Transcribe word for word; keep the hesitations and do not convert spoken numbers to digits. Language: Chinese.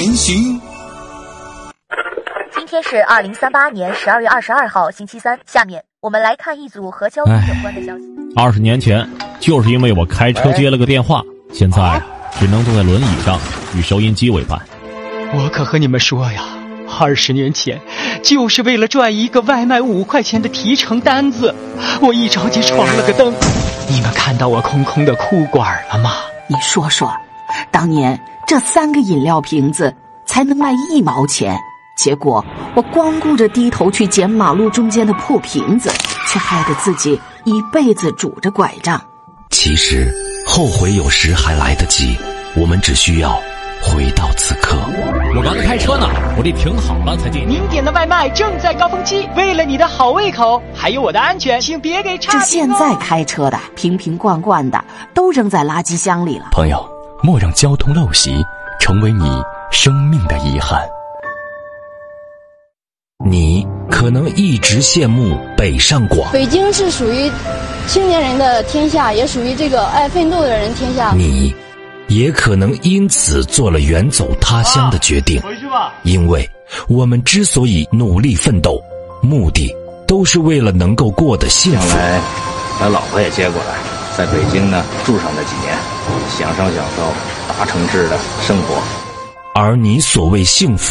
前行。 今天是二零三八年十二月二十二号星期三，下面我们来看一组和交通有关的消息。 二十年前，就是因为我开车接了个电话，现在只能坐在轮椅上与收音机为伴。 我可和你们说呀，二十年前就是为了赚一个外卖五块钱的提成单子，我一着急闯了个灯。你们看到我空空的裤管了吗？ 你说说，当年这三个饮料瓶子才能卖一毛钱，结果我光顾着低头去捡马路中间的破瓶子，却害得自己一辈子拄着拐杖。 其实后悔有时还来得及，我们只需要回到此刻。 我刚开车呢，我得停好了才进。 您点的外卖正在高峰期，为了你的好胃口还有我的安全，请别给差评哦。 这现在开车的瓶瓶罐罐的都扔在垃圾箱里了。 朋友，莫让交通陋习成为你生命的遗憾。你可能一直羡慕北上广， 北京是属于青年人的天下，也属于这个爱奋斗的人天下。 你也可能因此做了远走他乡的决定， 回去吧。 因为我们之所以努力奋斗，目的都是为了能够过得幸福。 将来把老婆也接过来，在北京呢住上那几年，享受享受大城市的生活。 而你所谓幸福，